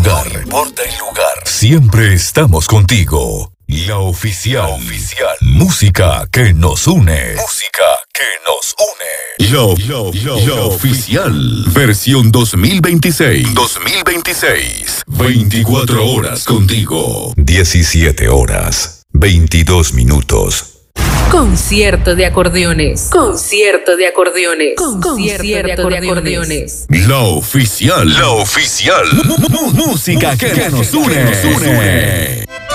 lugar. No importa el lugar. Siempre estamos contigo. La oficial. Música que nos une. La oficial. Versión 2026. 24 horas contigo. 17 horas. 22 minutos. Concierto de acordeones. La oficial. Música que nos une.